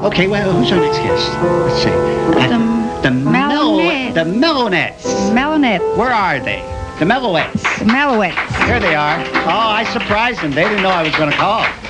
Okay, well, who's our next guest? Let's see. The Mellowettes. Mellowettes. Where are they? The Mellowettes. The Mellowettes. Here they are. Oh, I surprised them. They didn't know I was going to call.